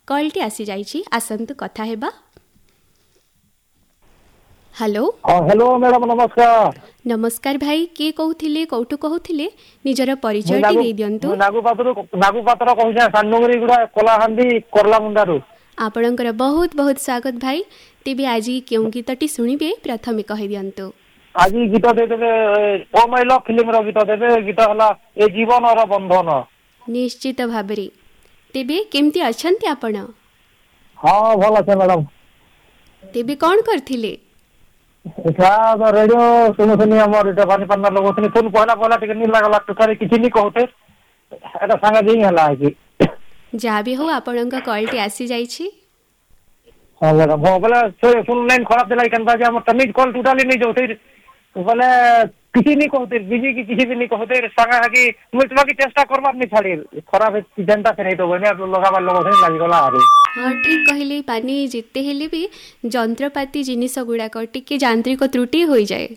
Quality आसी जाइछि आसंतु कथा हेबा। हेलो हेलो मैडम नमस्कार। नमस्कार भाई किए कहूथिले कोठु कहूथिले निजर परिचय टी दे दियंतु। नागु पात्र कहूछे सानडुंगरी गुडा कोलाहांडी करला मुंडारू। आपणकर बहुत बहुत स्वागत भाई। तेबे आज केउ गीतटी सुनिबे प्रथमे कहि दियंतु। आज गीत दे देबे ओ माय लव फिल्म रो गीत देबे। गीत हला ए जीवन और बंधन। निश्चित भाबरे। तेबे केमती अछंती आपण? हां भल छै मैडम। तेबे कोन करथिले? एटा रेडियो सुनथनी हमर एटा पानी पन्ना लोग थनी फोन पहला पहला टिके नी लागला टकारी किछि नी कहते एटा संगा देई हला कि जा भी हो आपणका कॉलटी आसी जाइछि। हां मैडम हो बोला फोन लाइन खराब देला कनबा जे हमर तमीज कॉल टोटली नहीं जोते बोले किछि नी कहते बिजी की किछि भी नी कहते संगा कि मुतबा की चेष्टा करबा नहीं छाड़ी खराब जनता से नहीं तो बने लगाबा लोग थनी लागि गला आरे। हाँ ठीक कहले पानी जिते हेले भी जंत्रपाती जिनिस गुड़ाक टिके यांत्रिक त्रुटि हो जाए।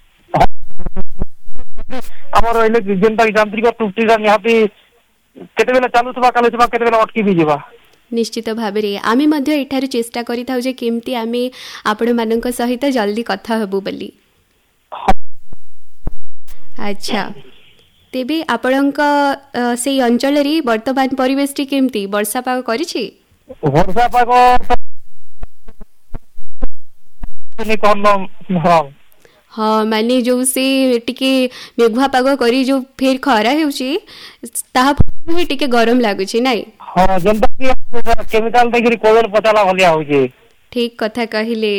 हमर रहले जनता की यांत्रिक त्रुटि निहाती केते बेला चालू थबा केते बेला अटकी भी जीवा। निश्चित भाव में आमे मध्य एठार चेष्टा करि थाउ जे केमती आमे आपण मानक सहित जल्दी कथा हबु बोली। अच्छा तेबे आपणक से अंचल रे वर्तमान परिवेश टी केमती वर्षा पाग करिछि? वर्षा पाग हाँ माने जो से टिके मेघुआ पाग करी जो फेर खरा हेउछि ताहा भी टिके गरम लागुछि नाइ? हां जनता की केमिकल देखि कोविड पचाला भलिया होछि। ठीक कथा कहिले।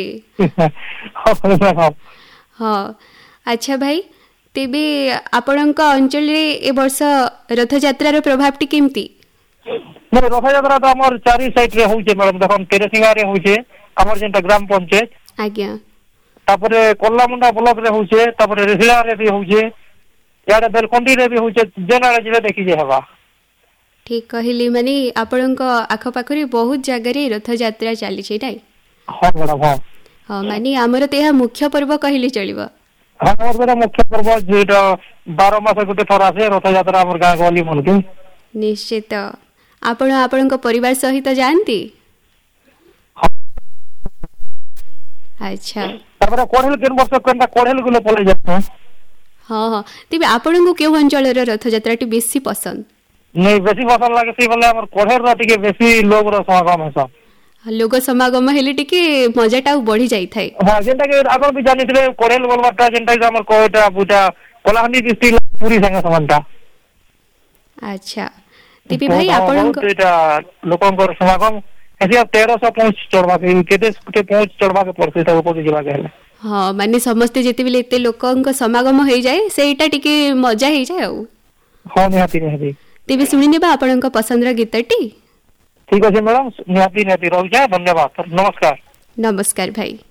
हाँ अच्छा भाई तेबे आपणक अंचल रे ए वर्ष रथ यात्रा रो प्रभाव टी केमती? नहीं रथ यात्रा तो हमर चारि साइड रे होउछे मैडम। देखन तेरेसिंगा रे होउछे हमर जेंटा ग्राम पंचायत। आज्ञा तापरे कोल्लामुंडा ब्लॉक रे होउछे तापरे रेसिला रे भी होउछे याडे बेलकोंडी रे भी होउछे जेना रे जिले देखि जे हवा। ठीक कहली माने आपणक आख पाखरे बहुत जगह रे रथ यात्रा चली छै नाइ? हां मैडम हां। हां माने हमर तेहा मुख्य पर्व कहली चलिबो। हमर बेरा मुख्य पर्व जेटा 12 मास गुटे थरा से रथ यात्रा हमर गां गली मन के। निश्चित आपण आपणक परिवार सहित जानती? अच्छा तापर कोढेल केन वर्ष केनटा कोढेल गुलो पले जात। हां हां तेबे आपणक केउ अंचल रे रथ यात्रा टी बेसी पसंद? नहीं बेसी पसंद लागे सी बोले हमर कोढेल रा टिके बेसी लोग रो समागम हेसा। लोग समागम हेले टिके मजाटा बढ़ी जाई थाए। हां जेंटा के आगर भी जानिथिले कोढेल बोलबाटा जेंटा के हमर कोइटा बुटा कोलाहांडी डिस्ट्रिक्ट पूरी संगे समानता। अच्छा तेबे भाई आपन एटा लोकंकर समागम एसी 1300 पहुंच चढ़वा के केते पहुंच चढ़वा के पड़ते सब ऊपर जीवा के है। हां माने समस्त जेते बेले एते लोकंक समागम होई जाए सेटा टिके मजा होई जाए। हां निहाती तेबे सुनि नेबा आपनक पसंदर गीतटी। ठीक अछि मैडम निहाती रह जाए। धन्यवाद नमस्कार। नमस्कार भाई।